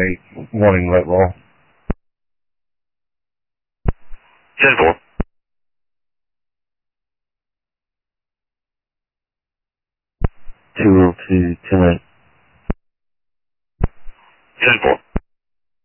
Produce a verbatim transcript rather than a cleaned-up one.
eight. Morning, Whitwell. ten four. two oh two, ten eight. ten four.